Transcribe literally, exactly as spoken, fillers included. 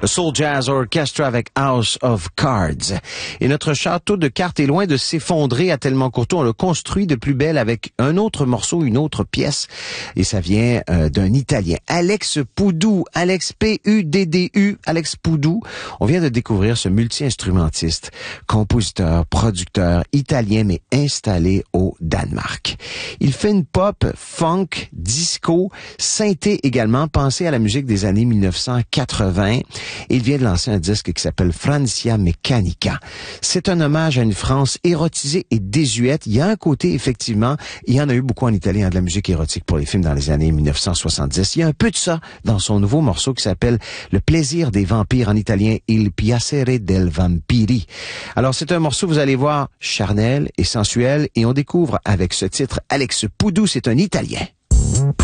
le Soul Jazz Orchestra avec House of Cards. Et notre château de cartes est loin de s'effondrer à Tellement Courtois. On le construit de plus belle avec un autre morceau, une autre pièce. Et ça vient euh, d'un Italien, Alex Pudu, Alex P U D D U, Alex Pudu. On vient de découvrir ce multi-instrumentiste, compositeur, producteur italien, mais installé au Danemark. Il fait une pop, funk, disco, synthé également, pensé à la musique des années mille neuf cent quatre-vingts. Et il vient de lancer un disque qui s'appelle Francia Meccanica. C'est un hommage à une France érotisée et désuète. Il y a un côté, effectivement, il y en a eu beaucoup en Italie, hein, de la musique érotique pour les films dans les années mille neuf cent soixante-dix. Il y a un peu de ça dans son nouveau morceau qui s'appelle Le plaisir des vampires, en italien Il piacere del vampiri. Alors c'est un morceau, vous allez voir, charnel et sensuel, et on découvre avec ce titre Alex Pudu, c'est un Italien.